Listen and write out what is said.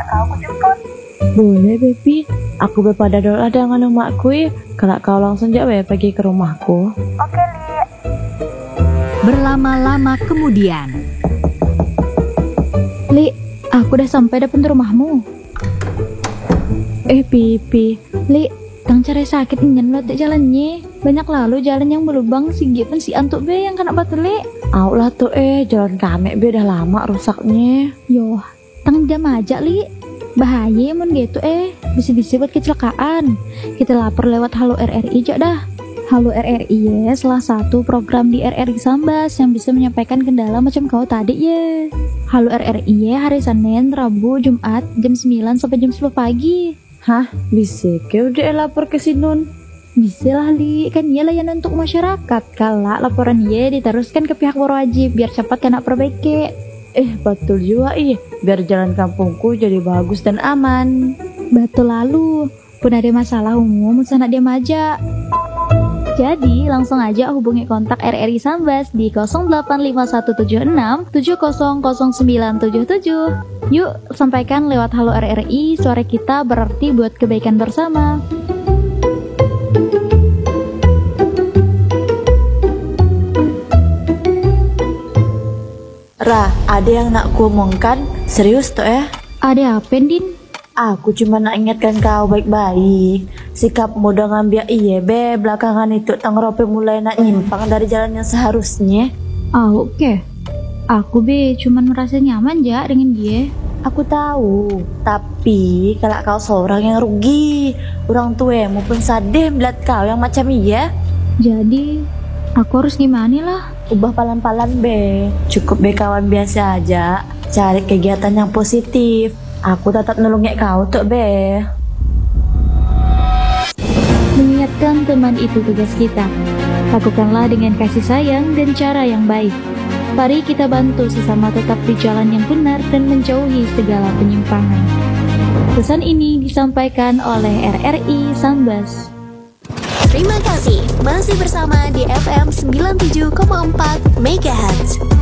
kau ku jemput. Boleh, Bebi. Aku berpada dulu dengan emakku ya. Kalau kau langsung jauh pergi ke rumahku. Oke, Li. Berlama-lama kemudian. Li, aku udah sampai depan rumahmu. Pipi. Li, tang cara sakit ingin lo jalannya. Banyak lalu jalan yang berlubang sigi pun si antuk be yang kena batu Li. Au lah tuh jalan kami be udah lama rusaknya. Yoh, tang jam aja Li. Bahaya mun gitu bisa-bisa buat kecelakaan. Kita lapor lewat Halo RRI aja dah. Halo RRI ya, salah satu program di RRI Sambas yang bisa menyampaikan kendala macam kau tadi ya. Halo RRI ya, hari Senin, Rabu, Jumat jam 9 sampai jam 10 pagi. Hah? Bisa ke udah lapor ke Sinun? Bisa lah Li, kan ia layanan untuk masyarakat. Kalau laporan ia diteruskan ke pihak berwajib biar cepat kena perbaiki. Betul juga biar jalan kampungku jadi bagus dan aman. Betul lalu, pun ada masalah umum sana diam aja. Jadi langsung aja hubungi kontak RRI Sambas di 0851767000977. Yuk sampaikan lewat Halo RRI, suara kita berarti buat kebaikan bersama. Rah, ada yang nak ku omongkan? Serius tuh Ada apa, Din? Aku cuma nak ingatkan kau baik-baik. Sikapmu dengan biak belakangan itu tangrope mulai nak nyimpang dari jalan yang seharusnya. Oke. Aku cuman merasa nyaman ja dengan dia. Aku tahu, tapi kalau kau seorang yang rugi, orang tuamu pun sadih melihat kau yang macam iya. Jadi, aku harus gimana lah? Ubah palan-palan cukup kawan biasa aja. Cari kegiatan yang positif. Aku tetap nolongnya kau tuh Mengingatkan teman itu tugas kita. Lakukanlah dengan kasih sayang dan cara yang baik. Mari kita bantu sesama tetap di jalan yang benar dan menjauhi segala penyimpangan. Pesan ini disampaikan oleh RRI Sambas. Terima kasih masih bersama di FM 97,4 MHz.